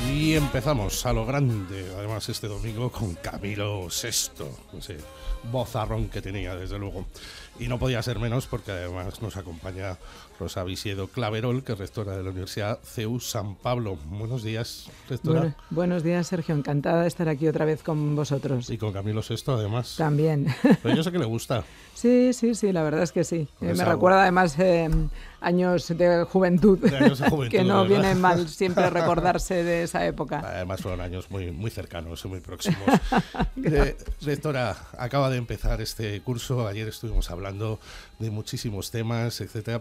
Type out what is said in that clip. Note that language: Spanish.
Y empezamos a lo grande, además este domingo, con Camilo VI, ese vozarrón que tenía, desde luego. Y no podía ser menos porque además nos acompaña Rosa Visiedo Claverol, que es rectora de la Universidad CEU San Pablo. Buenos días, rectora. Buenos días, Sergio. Encantada de estar aquí otra vez con vosotros. Y con Camilo VI, además. También. Pero yo sé que le gusta. Sí, la verdad es que sí. Me recuerda además años de juventud, que no viene mal siempre recordarse de esa época. Además fueron años muy cercanos, muy próximos. Rectora, acaba de empezar este curso, ayer estuvimos hablando de muchísimos temas, etcétera,